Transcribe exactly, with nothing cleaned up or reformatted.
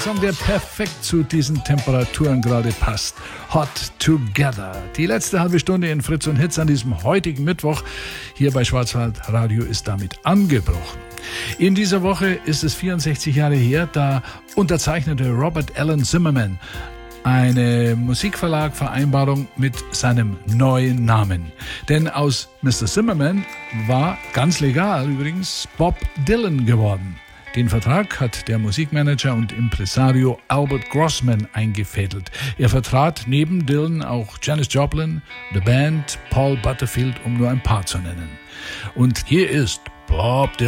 Song, der perfekt zu diesen Temperaturen gerade passt. Hot Together. Die letzte halbe Stunde in Fritz und Hits an diesem heutigen Mittwoch hier bei Schwarzwald Radio ist damit angebrochen. In dieser Woche ist es vierundsechzig Jahre her, da unterzeichnete Robert Allen Zimmerman eine Musikverlag-Vereinbarung mit seinem neuen Namen. Denn aus Mister Zimmerman war, ganz legal übrigens, Bob Dylan geworden. Den Vertrag hat der Musikmanager und Impresario Albert Grossman eingefädelt. Er vertrat neben Dylan auch Janis Joplin, The Band, Paul Butterfield, um nur ein paar zu nennen. Und hier ist Bob Dylan.